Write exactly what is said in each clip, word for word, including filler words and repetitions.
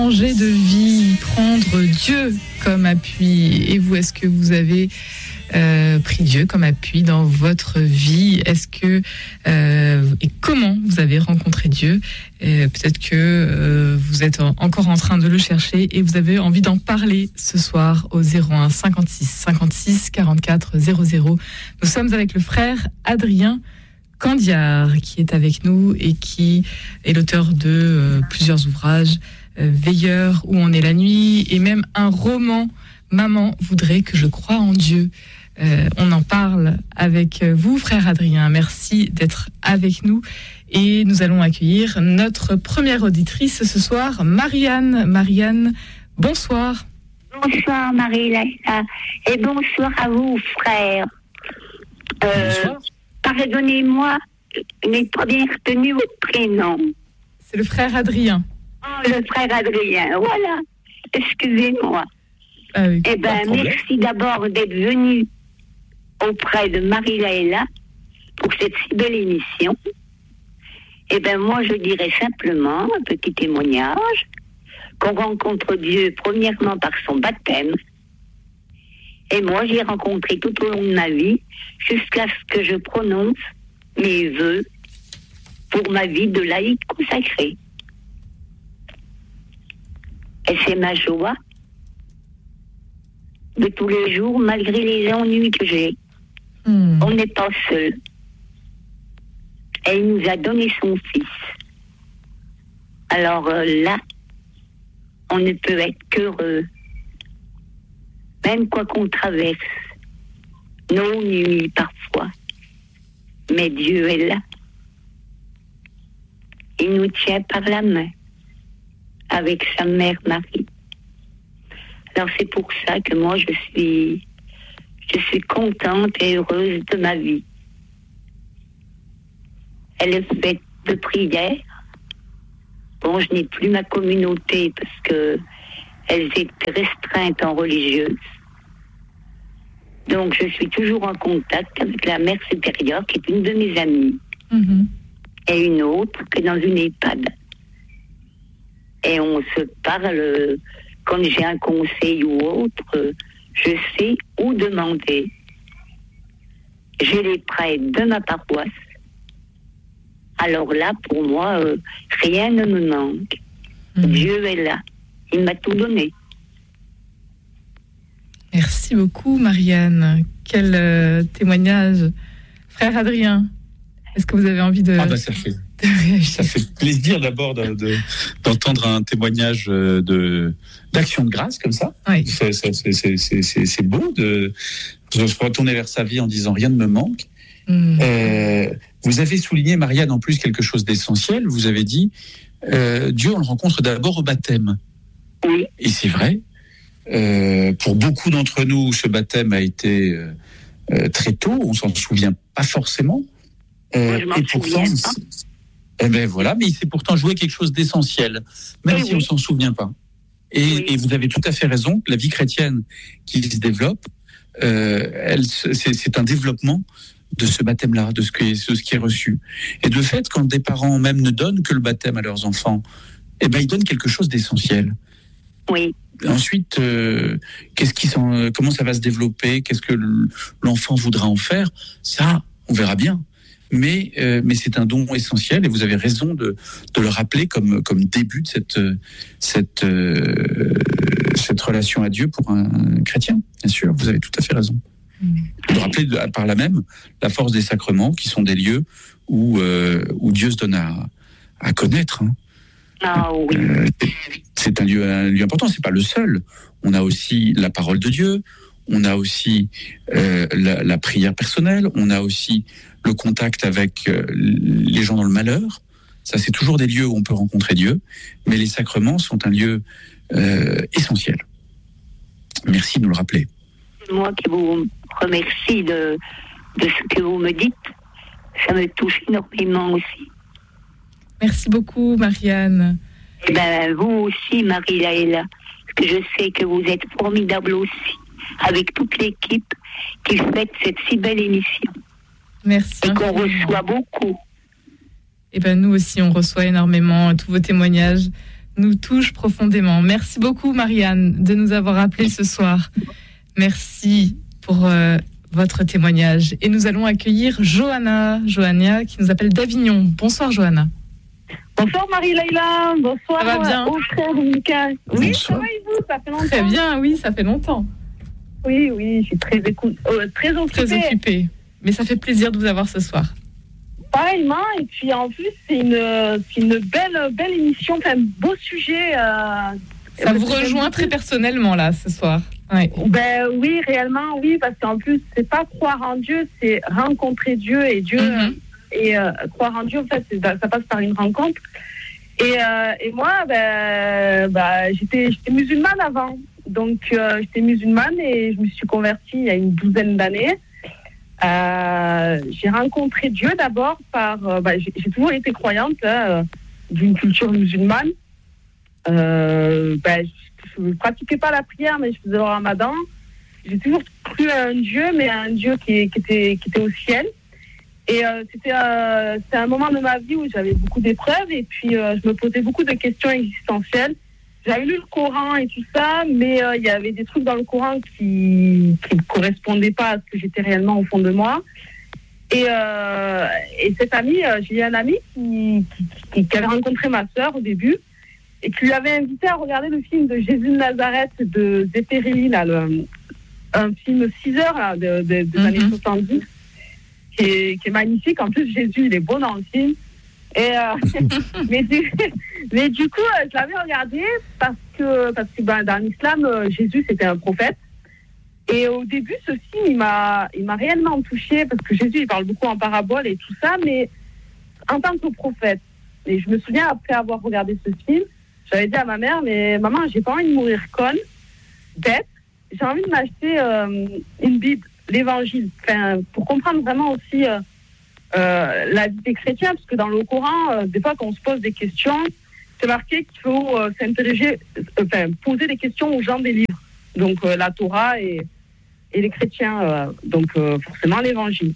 Changer de vie, prendre Dieu comme appui. Et vous, est-ce que vous avez euh, pris Dieu comme appui dans votre vie? Est-ce que euh, et comment vous avez rencontré Dieu? Et peut-être que euh, vous êtes en, encore en train de le chercher et vous avez envie d'en parler ce soir au zéro un cinquante-six cinquante-six quarante-quatre zéro zéro. Nous sommes avec le frère Adrien Candiard qui est avec nous et qui est l'auteur de euh, plusieurs ouvrages. Veilleur, Où on est la nuit, et même un roman, Maman voudrait que je croie en Dieu. Euh, on en parle avec vous, frère Adrien. Merci d'être avec nous. Et nous allons accueillir notre première auditrice ce soir, Marianne. Marianne, bonsoir. Bonsoir Marie-Laïla. Et bonsoir à vous, frère. Euh, bonsoir. Pardonnez-moi, mes premières tenues au prénom. C'est le frère Adrien. Oh, le frère Adrien, voilà. Excusez-moi. Ah oui, eh bien, merci d'abord d'être venu auprès de Marie-Laïla pour cette si belle émission. Eh bien, moi, je dirais simplement un petit témoignage qu'on rencontre Dieu premièrement par son baptême. Et moi, j'ai rencontré tout au long de ma vie jusqu'à ce que je prononce mes vœux pour ma vie de laïque consacrée. Et c'est ma joie de tous les jours, malgré les ennuis que j'ai. Mmh. On n'est pas seul. Et il nous a donné son fils. Alors euh, là, on ne peut être qu'heureux. Même quoi qu'on traverse, nos nuits parfois. Mais Dieu est là. Il nous tient par la main. Avec sa mère Marie. Alors c'est pour ça que moi je suis je suis contente et heureuse de ma vie. Elle est faite de prières. Bon, je n'ai plus ma communauté parce que elles étaient restreintes en religieuse. Donc je suis toujours en contact avec la mère supérieure qui est une de mes amies. Mm-hmm. Et une autre qui est dans une EHPAD. Et on se parle, quand j'ai un conseil ou autre, je sais où demander. J'ai les prêtres de ma paroisse. Alors là, pour moi, euh, rien ne me manque. Mmh. Dieu est là. Il m'a tout donné. Merci beaucoup, Marianne. Quel euh, témoignage. Frère Adrien, est-ce que vous avez envie de... Ah bah ça fait... Ça fait plaisir d'abord de, de, d'entendre un témoignage de, d'action de grâce comme ça. Oui. C'est, c'est, c'est, c'est, c'est, c'est beau de, de se retourner vers sa vie en disant rien ne me manque. Mmh. Euh, vous avez souligné, Marianne, en plus quelque chose d'essentiel. Vous avez dit euh, Dieu, on le rencontre d'abord au baptême. Oui. Et c'est vrai. Euh, pour beaucoup d'entre nous, ce baptême a été euh, très tôt. On s'en souvient pas forcément. Euh, Moi, je et pourtant. Eh ben voilà, mais il s'est pourtant joué quelque chose d'essentiel, même oui, si oui. on s'en souvient pas. Et, oui. et vous avez tout à fait raison, la vie chrétienne qui se développe, euh, elle, c'est, c'est un développement de ce baptême-là, de ce qui est, de ce qui est reçu. Et de fait, quand des parents même ne donnent que le baptême à leurs enfants, eh ben ils donnent quelque chose d'essentiel. Oui. Ensuite, euh, qu'est-ce qui s'en, comment ça va se développer, qu'est-ce que l'enfant voudra en faire, ça, on verra bien. Mais, euh, mais c'est un don essentiel et vous avez raison de, de le rappeler comme, comme début de cette, cette, euh, cette relation à Dieu pour un chrétien, bien sûr, vous avez tout à fait raison. Mmh. De rappeler de, par là même la force des sacrements qui sont des lieux où, euh, où Dieu se donne à, à connaître. Hein. Ah oui. Euh, c'est un lieu, un lieu important, c'est pas le seul. On a aussi la parole de Dieu, on a aussi euh, la, la prière personnelle, on a aussi le contact avec euh, les gens dans le malheur. Ça, c'est toujours des lieux où on peut rencontrer Dieu, mais les sacrements sont un lieu euh, essentiel. Merci de nous le rappeler. Moi qui vous remercie de, de ce que vous me dites, ça me touche énormément aussi. Merci beaucoup, Marianne. Eh ben, vous aussi, Marie-Laïla, parce que je sais que vous êtes formidable aussi, avec toute l'équipe qui fait cette si belle émission. Merci. Et qu'on reçoit beaucoup. Eh ben, nous aussi, on reçoit énormément tous vos témoignages. nous touche profondément. Merci beaucoup, Marie-Anne, de nous avoir appelés ce soir. Merci pour euh, votre témoignage. Et nous allons accueillir Johanna, Johanna qui nous appelle d'Avignon. Bonsoir, Johanna. Bonsoir Marie-Laïla, bonsoir. Ça va bien au frère Mickaël. Oui, ça va et vous? Ça fait longtemps. Très bien, oui, ça fait longtemps. Oui, oui, je suis très, écoute, euh, très occupée. Très occupée, mais ça fait plaisir de vous avoir ce soir. Pareillement, et puis en plus, c'est une, c'est une belle, belle émission, enfin, un beau sujet. Euh, ça vous rejoint très personnellement, là, ce soir. Ouais. Ben oui, réellement, oui, parce qu'en plus, c'est pas croire en Dieu, c'est rencontrer Dieu, et Dieu... Mm-hmm. Et euh, croire en Dieu, en fait, c'est, ça passe par une rencontre. Et, euh, et moi, ben, ben, j'étais, j'étais musulmane avant. Donc, euh, j'étais musulmane et je me suis convertie il y a une douzaine d'années. Euh, j'ai rencontré Dieu d'abord par... Euh, ben, j'ai, j'ai toujours été croyante hein, d'une culture musulmane. Euh, ben, je ne pratiquais pas la prière, mais je faisais le ramadan. J'ai toujours cru à un Dieu, mais à un Dieu qui, qui, était, qui était au ciel. Et euh, c'était, euh, c'était un moment de ma vie où j'avais beaucoup d'épreuves et puis euh, je me posais beaucoup de questions existentielles. J'avais lu le Coran et tout ça, mais euh, il y avait des trucs dans le Coran qui qui ne correspondaient pas à ce que j'étais réellement au fond de moi. Et, euh, et cette amie, euh, j'ai eu un ami qui, qui, qui avait rencontré ma sœur au début et qui lui avait invité à regarder le film de Jésus de Nazareth de Zéphérie, là, le, un film six heures là, de, de, des mm-hmm. années soixante-dix. Qui est, qui est magnifique. En plus, Jésus, il est beau dans le film. Et, euh, mais, du, mais du coup, je l'avais regardé parce que, parce que ben, dans l'islam, Jésus, c'était un prophète. Et au début, ce film, il m'a, il m'a réellement touchée parce que Jésus, il parle beaucoup en parabole et tout ça, mais en tant que prophète. Et je me souviens, après avoir regardé ce film, j'avais dit à ma mère, mais maman, j'ai pas envie de mourir conne, bête. J'ai envie de m'acheter euh, une Bible. L'évangile, enfin, pour comprendre vraiment aussi euh, euh, la vie des chrétiens, parce que dans le Coran, euh, des fois quand on se pose des questions, c'est marqué qu'il faut euh, s'interroger, euh, enfin, poser des questions aux gens des livres, donc euh, la Torah et, et les chrétiens, euh, donc euh, forcément l'évangile.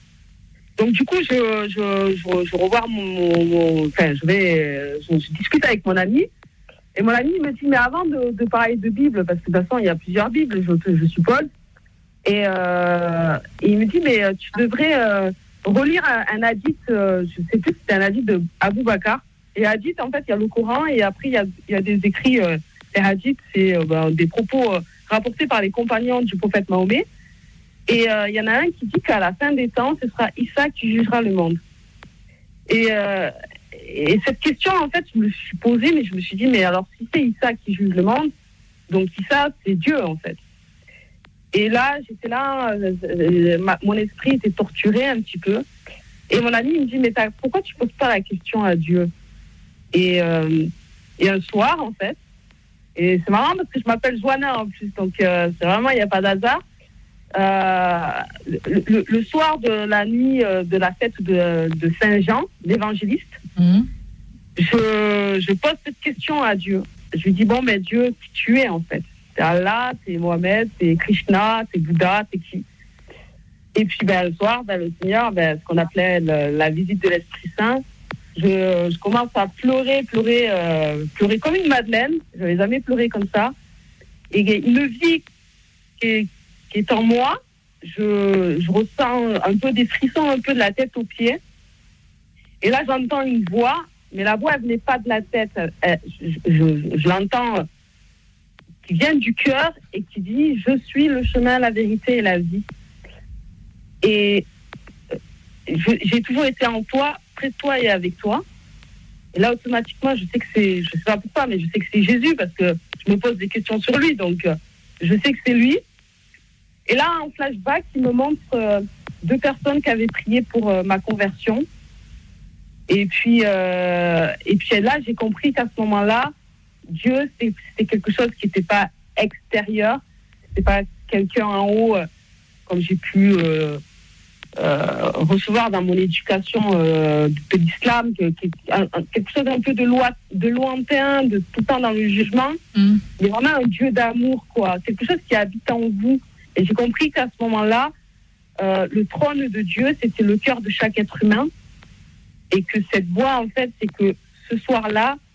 Donc du coup, je, je, je, je revois mon, mon, mon enfin, je vais, je, je discute avec mon ami, et mon ami me dit, mais avant de, de parler de Bible, parce que de toute façon il y a plusieurs Bibles, je, je suppose. Et, euh, et il me dit, mais tu devrais euh, relire un, un hadith, euh, je ne sais plus si c'était un hadith de Abou Bakar. Et hadith, en fait, il y a le Coran et après, il y a, il y a des écrits, euh, les hadiths, c'est euh, ben, des propos euh, rapportés par les compagnons du prophète Mahomet. Et euh, il y en a un qui dit qu'à la fin des temps, ce sera Issa qui jugera le monde. Et, euh, et cette question, en fait, je me suis posée, mais je me suis dit, mais alors si c'est Issa qui juge le monde, donc Issa, c'est Dieu, en fait. Et là, j'étais là, euh, ma, mon esprit était torturé un petit peu. Et mon ami il me dit, mais pourquoi tu ne poses pas la question à Dieu? Et, euh, et un soir, en fait, et c'est marrant parce que je m'appelle Johanna en plus, donc euh, c'est vraiment, il n'y a pas d'hasard. Euh, le, le, le soir de la nuit euh, de la fête de, de Saint-Jean, l'évangéliste, mmh. je, je pose cette question à Dieu. Je lui dis, bon, mais Dieu, qui tu es en fait? C'est Allah, c'est Mohamed, c'est Krishna, c'est Bouddha, c'est qui? Et puis ben, le soir, ben, le Seigneur, ben, ce qu'on appelait le, la visite de l'Esprit Saint, je, je commence à pleurer, pleurer, euh, pleurer comme une madeleine. Je n'avais jamais pleuré comme ça. Et une vie qui est, qui est en moi, je, je ressens un peu des frissons, un peu de la tête aux pieds. Et là, j'entends une voix, mais la voix, elle venait pas de la tête. Elle, je, je, je l'entends qui vient du cœur et qui dit « Je suis le chemin, la vérité et la vie ». Et je, j'ai toujours été en toi, près de toi et avec toi. Et là, automatiquement, je sais que c'est, je sais pas pourquoi, mais je sais que c'est Jésus parce que je me pose des questions sur lui, donc je sais que c'est lui. Et là, en flashback, il me montre euh, deux personnes qui avaient prié pour euh, ma conversion. Et puis, euh, et puis là, j'ai compris qu'à ce moment-là, Dieu, c'était, c'était quelque chose qui n'était pas extérieur, c'était pas quelqu'un en haut, euh, comme j'ai pu euh, euh, recevoir dans mon éducation euh, de l'islam, que, que, un, quelque chose un peu de, loi, de lointain, de tout le temps dans le jugement. Mm. Il y a vraiment un Dieu d'amour, quoi, quelque chose qui habite en vous. Et j'ai compris qu'à ce moment-là, euh, le trône de Dieu, c'était le cœur de chaque être humain. Et que cette voix, en fait, c'est que ce soir-là,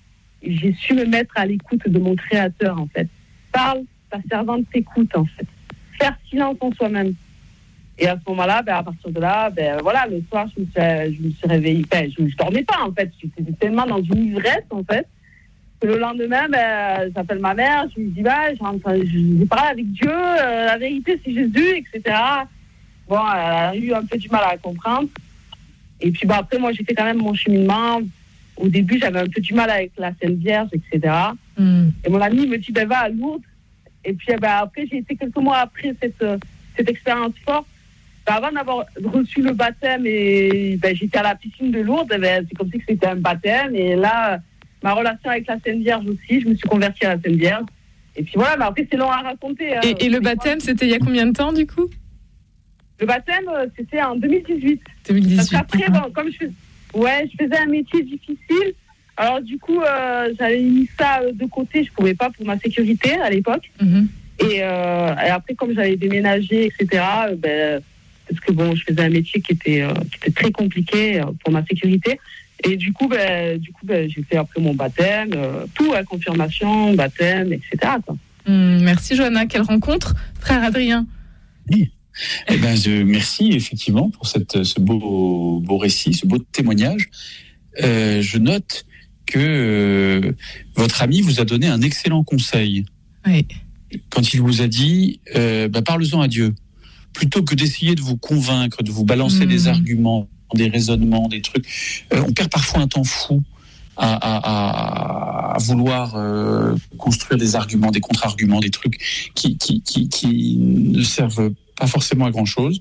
j'ai su me mettre à l'écoute de mon Créateur, en fait. Parle, ta servante t'écoute, en fait. Faire silence en soi-même. Et à ce moment-là, ben, à partir de là, ben, voilà, le soir, je me suis, je me suis réveillée. Ben, je ne dormais pas, en fait. J'étais tellement dans une ivresse, en fait, que le lendemain, ben, j'appelle ma mère, je lui dis, bah, j'ai parlé avec Dieu, euh, la vérité, c'est Jésus, et cetera. Bon, elle a eu un peu du mal à comprendre. Et puis, bon, après, moi, j'ai fait quand même mon cheminement. Au début, j'avais un peu du mal avec la Sainte Vierge, et cetera. Mm. Et mon ami me dit, ben, va à Lourdes. Et puis, ben, après, j'ai été quelques mois après cette, cette expérience forte. Ben, avant d'avoir reçu le baptême, et ben, j'étais à la piscine de Lourdes, ben, c'est comme si c'était un baptême. Et là, ma relation avec la Sainte Vierge aussi, je me suis convertie à la Sainte Vierge. Et puis voilà, ben, après, c'est long à raconter. Hein. Et, et le baptême, c'était il y a combien de temps, du coup ? Le baptême, c'était en deux mille dix-huit. deux mille dix-huit. Parce qu'après, bon, comme je, ouais, je faisais un métier difficile, alors du coup, euh, j'avais mis ça de côté, je ne pouvais pas pour ma sécurité à l'époque. Mm-hmm. Et, euh, et après, comme j'avais déménagé, et cetera, ben, parce que bon, je faisais un métier qui était, euh, qui était très compliqué pour ma sécurité. Et du coup, ben, du coup ben, j'ai fait après mon baptême, euh, tout, hein, confirmation, baptême, et cetera. Quoi. Mmh, merci Johanna. Quelle rencontre, frère Adrien. Oui. Eh ben, je, merci effectivement pour cette, ce beau, beau récit, ce beau témoignage. Euh, je note que euh, votre ami vous a donné un excellent conseil. Oui. Quand il vous a dit, euh, bah, parle-en à Dieu. Plutôt que d'essayer de vous convaincre, de vous balancer mmh. des arguments, des raisonnements, des trucs. Euh, on perd parfois un temps fou à, à, à vouloir euh, construire des arguments, des contre-arguments, des trucs qui, qui, qui, qui ne servent pas forcément à grand-chose.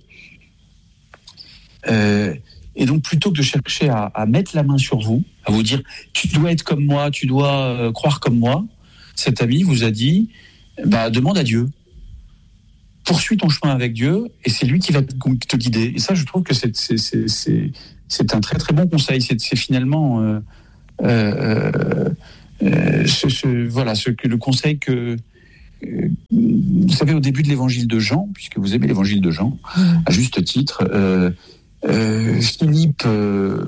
Euh, et donc, plutôt que de chercher à, à mettre la main sur vous, à vous dire « tu dois être comme moi, tu dois euh, croire comme moi », cet ami vous a dit bah, « demande à Dieu ». Poursuis ton chemin avec Dieu et c'est lui qui va te guider. Et ça, je trouve que c'est, c'est, c'est, c'est, c'est un très très bon conseil. C'est, c'est finalement euh, euh, euh, ce, ce, voilà, ce que le conseil que euh, vous savez au début de l'évangile de Jean, puisque vous aimez l'évangile de Jean, à juste titre, euh, euh, Philippe euh,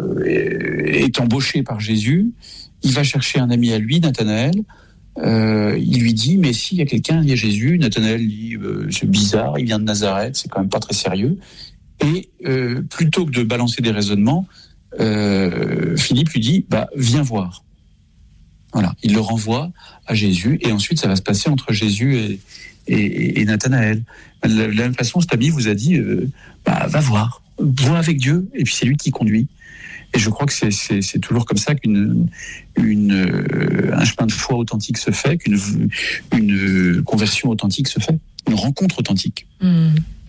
est embauché par Jésus. Il va chercher un ami à lui, Nathanaël. Euh, il lui dit mais s'il y a quelqu'un, il y a Jésus. Nathanaël dit euh, c'est bizarre, il vient de Nazareth, c'est quand même pas très sérieux. Et euh, plutôt que de balancer des raisonnements, euh, Philippe lui dit bah viens voir. Voilà, il le renvoie à Jésus et ensuite ça va se passer entre Jésus et, et, et Nathanaël. De la même façon, cet ami vous a dit euh, bah va voir, vois avec Dieu et puis c'est lui qui conduit. Et je crois que c'est, c'est, c'est toujours comme ça qu'une une, euh, un chemin de foi authentique se fait, qu'une une conversion authentique se fait, une rencontre authentique. Mmh.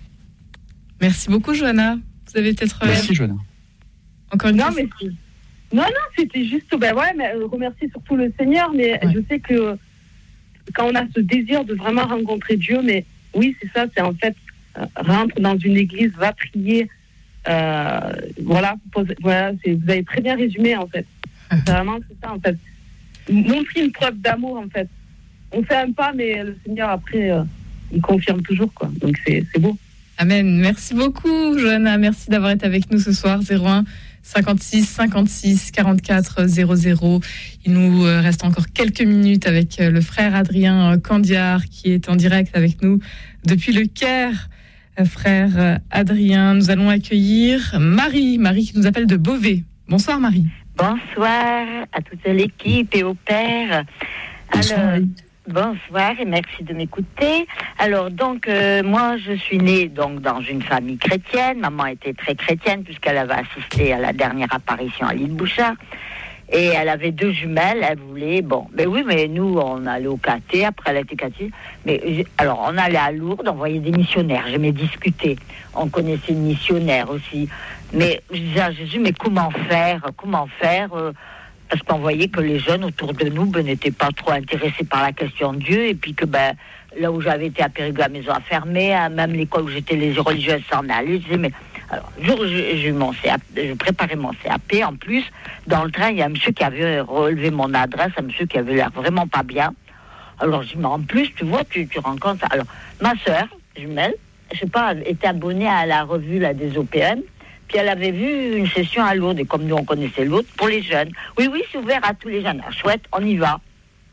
Merci beaucoup, Johanna. Vous avez peut-être... Merci, euh... Johanna. Encore une non, fois. Mais non, non, c'était juste... Ben ouais, mais remercier surtout le Seigneur, mais ouais. Je sais que quand on a ce désir de vraiment rencontrer Dieu, mais oui, c'est ça, c'est en fait, euh, rentre dans une église, va prier... Euh, voilà, voilà c'est, vous avez très bien résumé en fait. C'est vraiment c'est ça en fait. Montrer une preuve d'amour en fait. On fait un pas, mais le Seigneur après, euh, il confirme toujours quoi. Donc c'est, c'est beau. Amen. Merci beaucoup, Johanna. Merci d'avoir été avec nous ce soir. zéro un cinquante-six cinquante-six quarante-quatre zéro zéro. Il nous reste encore quelques minutes avec le frère Adrien Candiard qui est en direct avec nous depuis le Caire. Frère Adrien, nous allons accueillir Marie, Marie qui nous appelle de Beauvais. Bonsoir Marie. Bonsoir à toute l'équipe et au père. Bonsoir. Alors, bonsoir et merci de m'écouter. Alors donc euh, moi je suis née donc dans une famille chrétienne. Maman était très chrétienne puisqu'elle avait assisté à la dernière apparition à l'île Bouchard. Et elle avait deux jumelles, elle voulait, bon, mais oui, mais nous, on allait au caté, après elle était caté, mais alors on allait à Lourdes, on voyait des missionnaires, j'aimais discuter, on connaissait une missionnaire aussi, mais je disais à Jésus, mais comment faire, comment faire, euh, parce qu'on voyait que les jeunes autour de nous ben, n'étaient pas trop intéressés par la question de Dieu, et puis que ben, là où j'avais été à Périgueux, la maison a fermé, hein, même l'école où j'étais, les religieuses s'en allaient, je disais, mais... Alors, jour où je, je, mon C A P, je préparais mon C A P, en plus, dans le train, il y a un monsieur qui avait relevé mon adresse, un monsieur qui avait l'air vraiment pas bien. Alors, je dis, mais en plus, tu vois, tu, tu rencontres... Alors, ma sœur, jumelle, je sais pas, était abonnée à la revue là, des O P M, puis si elle avait vu une session à Lourdes, et comme nous on connaissait Lourdes, pour les jeunes. Oui, oui, c'est ouvert à tous les jeunes. Ah, chouette, on y va.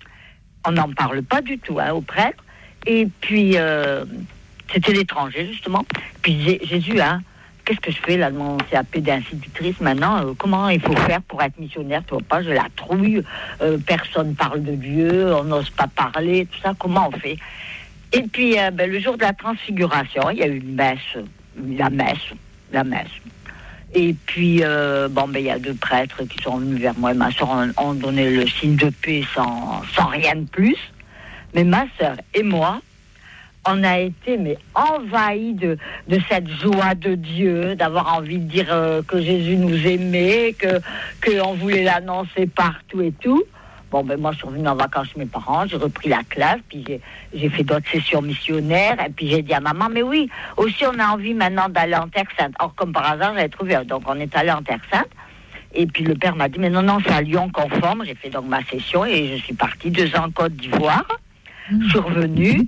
On n'en parle pas du tout hein, au prêtre. Et puis, euh, c'était l'étranger, justement. Puis Jésus, hein, qu'est-ce que je fais là de mon C A P d'institutrice maintenant euh, comment il faut faire pour être missionnaire? Tu vois pas, je la trouille, euh, personne parle de Dieu, on n'ose pas parler, tout ça, comment on fait? Et puis, euh, ben, le jour de la transfiguration, il y a eu une messe, la messe, la messe. Et puis, euh, bon, ben, il y a deux prêtres qui sont venus vers moi et ma soeur ont, ont donné le signe de paix sans, sans rien de plus. Mais ma soeur et moi, on a été mais envahis de, de cette joie de Dieu, d'avoir envie de dire euh, que Jésus nous aimait, que qu'on voulait l'annoncer partout et tout. Bon, ben moi, je suis revenue en vacances chez mes parents, j'ai repris la classe, puis j'ai, j'ai fait d'autres sessions missionnaires, et puis j'ai dit à maman, mais oui, aussi on a envie maintenant d'aller en Terre Sainte. Or, comme par hasard, j'avais trouvé, donc on est allé en Terre Sainte, et puis le père m'a dit, mais non, non, c'est à Lyon qu'on forme. J'ai fait donc ma session, et je suis partie deux ans en Côte d'Ivoire, je suis revenue,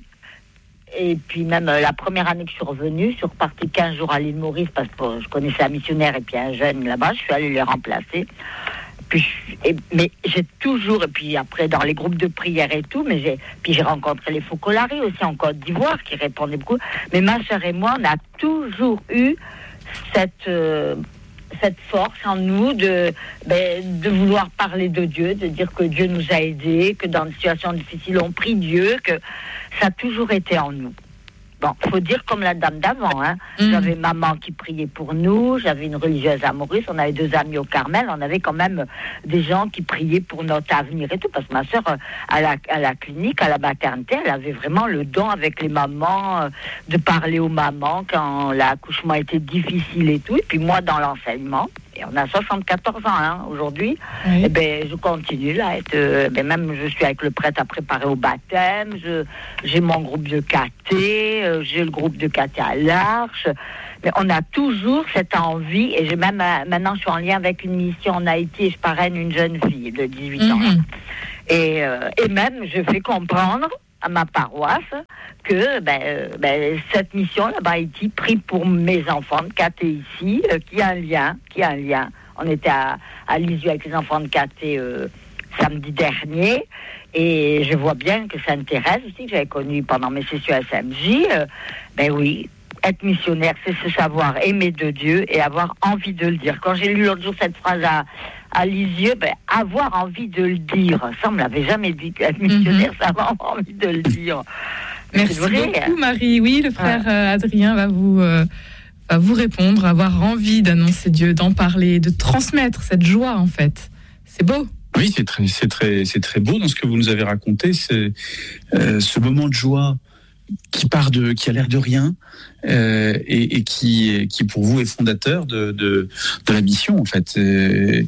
et puis même euh, la première année que je suis revenue, je suis repartie quinze jours à l'île Maurice, parce que je connaissais un missionnaire, et puis un jeune là-bas, je suis allée les remplacer. Puis, et, mais j'ai toujours, et puis après dans les groupes de prière et tout, mais j'ai, puis j'ai rencontré les Focolari aussi en Côte d'Ivoire qui répondaient beaucoup. Mais ma sœur et moi, on a toujours eu cette, euh, cette force en nous de, ben, de vouloir parler de Dieu, de dire que Dieu nous a aidés, que dans des situations difficiles on prie Dieu, que ça a toujours été en nous. Bon, faut dire comme la dame d'avant, hein. Mmh. J'avais maman qui priait pour nous, j'avais une religieuse à Maurice, on avait deux amis au Carmel, on avait quand même des gens qui priaient pour notre avenir et tout, parce que ma sœur, à la, à la clinique, à la maternité, elle avait vraiment le don avec les mamans, de parler aux mamans quand l'accouchement était difficile et tout, et puis moi dans l'enseignement, et on a soixante-quatorze ans hein, aujourd'hui, oui. Et ben je continue là, être, euh, ben même je suis avec le prêtre à préparer au baptême, je, j'ai mon groupe de caté, euh, j'ai le groupe de caté à l'Arche, mais on a toujours cette envie, et j'ai même euh, maintenant je suis en lien avec une mission en Haïti et je parraine une jeune fille de dix-huit mm-hmm. ans, et, euh, et même je fais comprendre à ma paroisse que ben, euh, ben, cette mission là-bas à Haïti prie pour mes enfants de caté ici, euh, qui a un lien, qui a un lien. On était à, à Lisieux avec les enfants de caté euh, samedi dernier, et je vois bien que Sainte-Thérèse aussi, que j'avais connue pendant mes sessions S M J, euh, ben oui, être missionnaire, c'est se savoir aimer de Dieu et avoir envie de le dire. Quand j'ai lu l'autre jour cette phrase à, à Lisieux, ben, avoir envie de le dire, ça on me l'avait jamais dit, être missionnaire, mm-hmm. ça avoir envie de le dire. Merci beaucoup Marie. Oui, le frère ah. Adrien va vous, euh, va vous répondre, avoir envie d'annoncer Dieu, d'en parler, de transmettre cette joie en fait. C'est beau. Oui, c'est très, c'est très, c'est très beau dans ce que vous nous avez raconté, c'est euh, ce moment de joie qui part de, qui a l'air de rien, euh, et, et qui, qui pour vous est fondateur de, de, de la mission en fait. Et,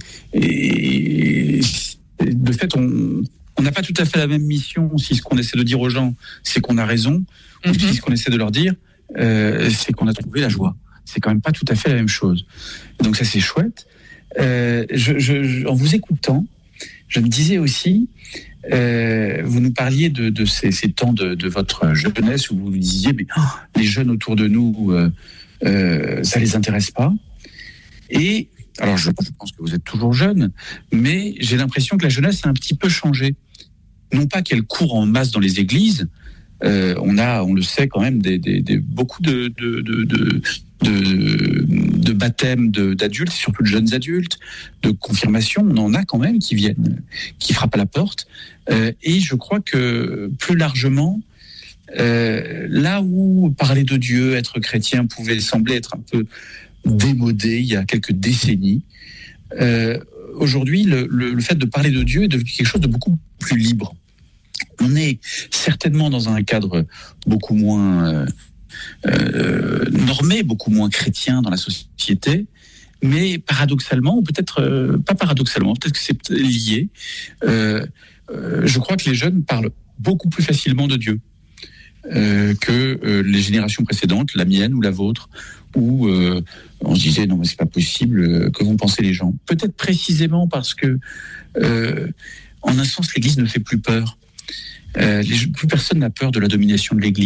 et de fait, on on n'a pas tout à fait la même mission. Si ce qu'on essaie de dire aux gens, c'est qu'on a raison, mm-hmm. ou si ce qu'on essaie de leur dire, euh, c'est qu'on a trouvé la joie. C'est quand même pas tout à fait la même chose. Donc ça, c'est chouette. Euh, je, je, je, en vous écoutant, je me disais aussi, euh, vous nous parliez de, de ces, ces temps de, de votre jeunesse où vous vous disiez, mais oh, les jeunes autour de nous, euh, euh, ça les intéresse pas. Et alors, je, je pense que vous êtes toujours jeune, mais j'ai l'impression que la jeunesse a un petit peu changé. Non pas qu'elle court en masse dans les églises, euh, on a, on le sait quand même, des, des, des, beaucoup de, de, de, de, de, de baptêmes de, d'adultes, surtout de jeunes adultes, de confirmations, on en a quand même qui viennent, qui frappent à la porte. Euh, et je crois que plus largement, euh, là où parler de Dieu, être chrétien pouvait sembler être un peu démodé il y a quelques décennies, euh, aujourd'hui, le, le, le fait de parler de Dieu est devenu quelque chose de beaucoup plus libre. On est certainement dans un cadre beaucoup moins euh, euh, normé, beaucoup moins chrétien dans la société, mais paradoxalement, ou peut-être euh, pas paradoxalement, peut-être que c'est lié, euh, euh, je crois que les jeunes parlent beaucoup plus facilement de Dieu euh, que euh, les générations précédentes, la mienne ou la vôtre, où euh, on se disait non mais c'est pas possible, euh, que vont penser les gens. Peut-être précisément parce que euh, en un sens l'Église ne fait plus peur. Euh, les, plus personne n'a peur de la domination de l'Église.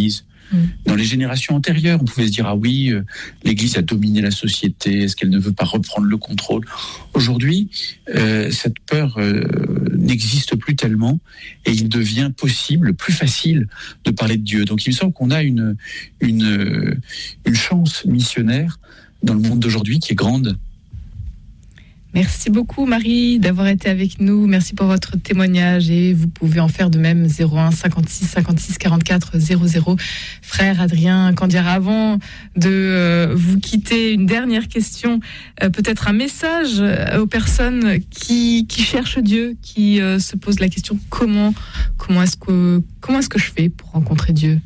Mmh. Dans les générations antérieures, on pouvait se dire ah oui, euh, l'Église a dominé la société, est-ce qu'elle ne veut pas reprendre le contrôle? Aujourd'hui, euh, cette peur euh, n'existe plus tellement et il devient possible, plus facile de parler de Dieu. Donc il me semble qu'on a une une une chance missionnaire dans le monde d'aujourd'hui qui est grande. Merci beaucoup Marie d'avoir été avec nous. Merci pour votre témoignage et vous pouvez en faire de même. Zéro un cinquante-six cinquante-six quarante-quatre zéro zéro. Frère Adrien Candiara, avant de euh, vous quitter, une dernière question, euh, peut-être un message aux personnes qui, qui cherchent Dieu, qui euh, se posent la question comment, comment est-ce que, comment est-ce que je fais pour rencontrer Dieu?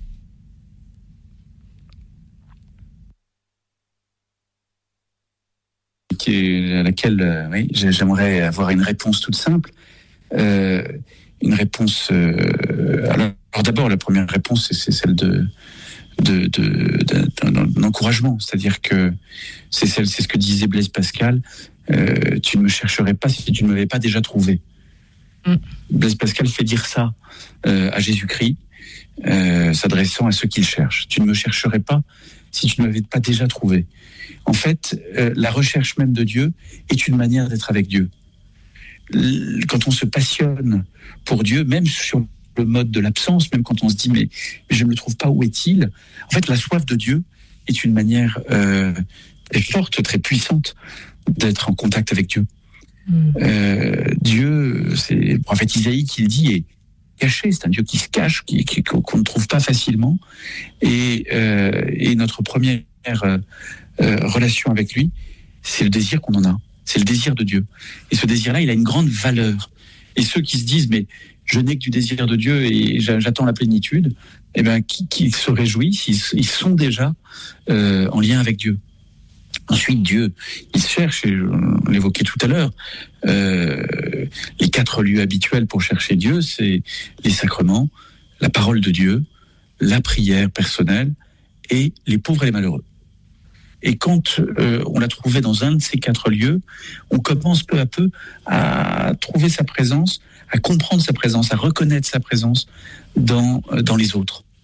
À laquelle euh, oui, j'aimerais avoir une réponse toute simple. Euh, une réponse. Euh, alors, alors d'abord, la première réponse, c'est, c'est celle de, de, de, de, d'un, d'un encouragement. C'est-à-dire que c'est, celle, c'est ce que disait Blaise Pascal. Euh, tu ne me chercherais pas si tu ne m'avais pas déjà trouvé. Mm. Blaise Pascal fait dire ça euh, à Jésus-Christ, euh, s'adressant à ceux qui le cherchent. Tu ne me chercherais pas si tu ne m'avais pas déjà trouvé. En fait, euh, la recherche même de Dieu est une manière d'être avec Dieu. Quand on se passionne pour Dieu, même sur le mode de l'absence, même quand on se dit mais, mais je ne le trouve pas, où est-il? En fait, la soif de Dieu est une manière euh, très forte, très puissante d'être en contact avec Dieu. Mmh. Euh, Dieu, c'est le prophète Isaïe qui le dit, est caché, c'est un Dieu qui se cache, qui, qui, qu'on ne trouve pas facilement. Et, euh, et notre première euh, euh, relation avec lui, c'est le désir qu'on en a. C'est le désir de Dieu. Et ce désir-là, il a une grande valeur. Et ceux qui se disent, mais je n'ai que du désir de Dieu et j'attends la plénitude, eh ben, qui, qui se réjouissent, ils, ils sont déjà euh, en lien avec Dieu. Ensuite, Dieu, il cherche, et on l'évoquait tout à l'heure, euh, les quatre lieux habituels pour chercher Dieu, c'est les sacrements, la parole de Dieu, la prière personnelle et les pauvres et les malheureux. Et quand euh, on l'a trouvé dans un de ces quatre lieux, on commence peu à peu à trouver sa présence, à comprendre sa présence, à reconnaître sa présence dans, dans les autres.